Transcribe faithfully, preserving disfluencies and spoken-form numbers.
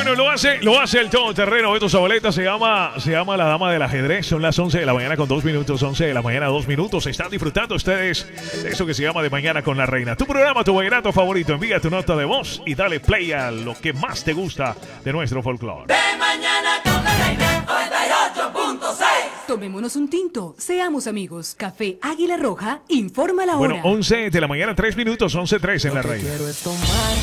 Bueno, lo hace, lo hace el todoterreno. Beto Zabaleta se llama, se llama la dama del ajedrez. Son las once de la mañana con dos minutos. once de la mañana, dos minutos. Están disfrutando ustedes de eso que se llama De Mañana con la Reina. Tu programa, tu vallenato favorito. Envía tu nota de voz y dale play a lo que más te gusta de nuestro folclore. De Mañana con la Reina, noventa y ocho punto seis. Tomémonos un tinto, seamos amigos. Café Águila Roja, informa la hora. Bueno, once de la mañana, tres minutos, once tres en la Reina. Quiero es tomar